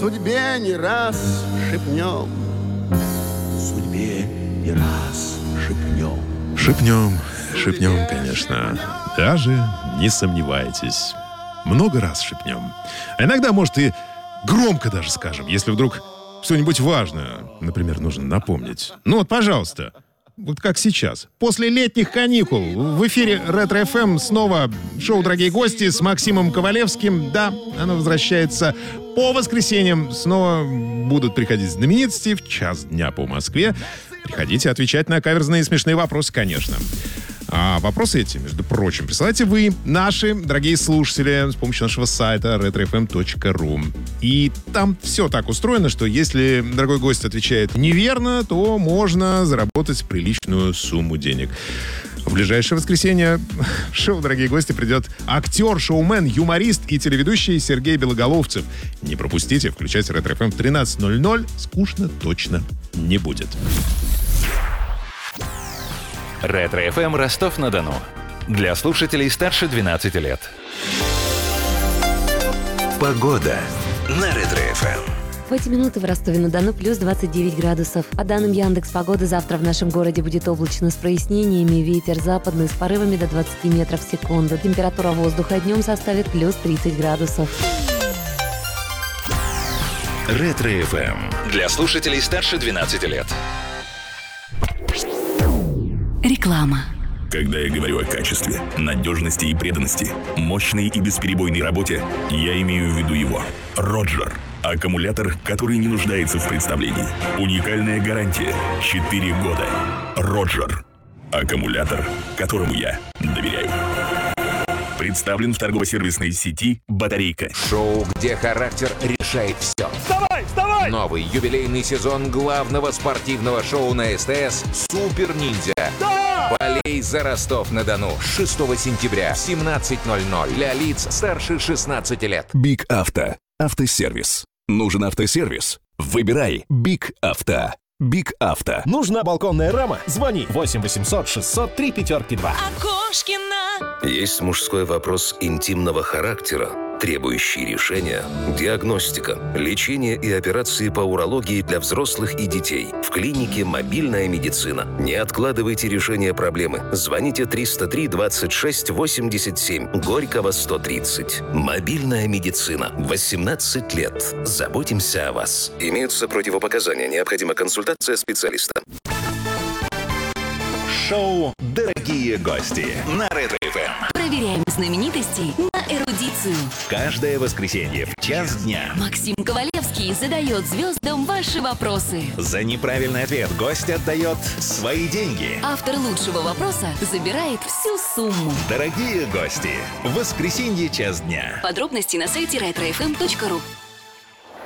судьбе не раз шепнем. Судьбе не раз шепнем. Шепнем, конечно. Даже не сомневайтесь. Много раз шепнем. А иногда, может, и громко даже скажем, если вдруг что-нибудь важное, например, нужно напомнить. Ну вот, пожалуйста, вот как сейчас. После летних каникул в эфире Ретро-ФМ снова шоу «Дорогие гости» с Максимом Ковалевским. Да, оно возвращается по воскресеньям. Снова будут приходить знаменитости в час дня по Москве. Приходите отвечать на каверзные и смешные вопросы, конечно. А вопросы эти, между прочим, присылайте вы, наши дорогие слушатели, с помощью нашего сайта retrofm.ru. И там все так устроено, что если дорогой гость отвечает неверно, то можно заработать приличную сумму денег. В ближайшее воскресенье в шоу «Дорогие гости» придет актер, шоумен, юморист и телеведущий Сергей Белоголовцев. Не пропустите, включайте Ретро-ФМ в 13:00. Скучно точно не будет. Ретро-ФМ Ростов-на-Дону. Для слушателей старше 12 лет. Погода на Ретро-ФМ. В эти минуты в Ростове-на-Дону плюс 29 градусов. По данным Яндекс.Погоды, завтра в нашем городе будет облачно с прояснениями. Ветер западный с порывами до 20 метров в секунду. Температура воздуха днем составит плюс 30 градусов. Ретро-ФМ. Для слушателей старше 12 лет. Реклама. Когда я говорю о качестве, надежности и преданности, мощной и бесперебойной работе, я имею в виду его. Роджер. Аккумулятор, который не нуждается в представлении. Уникальная гарантия. 4 года. Роджер. Аккумулятор, которому я доверяю. Представлен в торгово-сервисной сети «Батарейка». Шоу, где характер решает все. Вставай, вставай! Новый юбилейный сезон главного спортивного шоу на СТС «Супер Ниндзя». Да! Болей за Ростов-на-Дону. 6 сентября в 17:00 для лиц старше 16 лет. Биг Авто. Автосервис. Нужен автосервис? Выбирай Биг Авто. Биг Авто. Нужна балконная рама? Звони 8 800 600 352. Есть мужской вопрос интимного характера, требующий решения. Диагностика, лечение и операции по урологии для взрослых и детей. В клинике «Мобильная медицина». Не откладывайте решение проблемы. Звоните 303 26 87, Горького 130. «Мобильная медицина». 18 лет. Заботимся о вас. Имеются противопоказания. Необходима консультация специалиста. Шоу «Дорогие гости» на Ретро-ФМ. Проверяем знаменитостей на эрудицию. Каждое воскресенье в час дня. Максим Ковалевский задает звездам ваши вопросы. За неправильный ответ гость отдает свои деньги. Автор лучшего вопроса забирает всю сумму. Дорогие гости, в воскресенье час дня. Подробности на сайте retrofm.ru.